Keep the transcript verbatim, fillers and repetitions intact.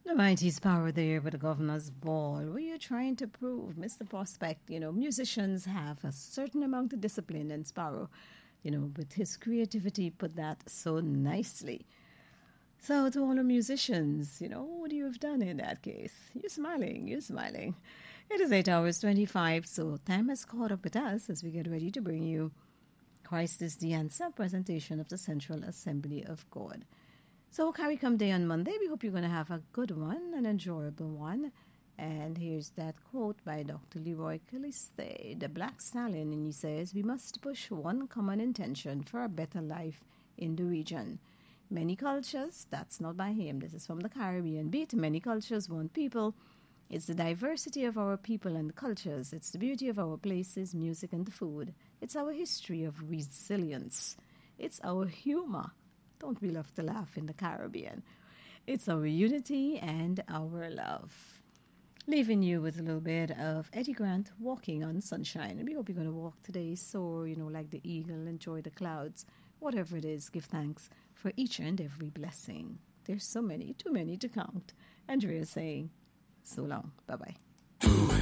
The mighty Sparrow there with the governor's ball. What are you trying to prove, Mister Prospect? You know, musicians have a certain amount of discipline, and Sparrow, you know, with his creativity, put that so nicely. So, to all the musicians, you know, what would you have done in that case? You're smiling, you're smiling. It is eight hours twenty-five, so time has caught up with us as we get ready to bring you Christ is the Answer presentation of the Central Assembly of God. So, CARICOM Day on Monday, we hope you're going to have a good one, an enjoyable one. And here's that quote by Doctor Leroy Caliste, the Black Stallion, and he says, "We must push one common intention for a better life in the region. Many cultures," that's not by him, this is from the Caribbean beat, "many cultures, one people. It's the diversity of our people and cultures. It's the beauty of our places, music, and the food. It's our history of resilience. It's our humor. Don't we love to laugh in the Caribbean? It's our unity and our love." Leaving you with a little bit of Eddie Grant, "Walking on Sunshine." And we hope you're going to walk today, soar, you know, like the eagle, enjoy the clouds. Whatever it is, give thanks for each and every blessing. There's so many, too many to count. Andrea saying, so long. Bye-bye.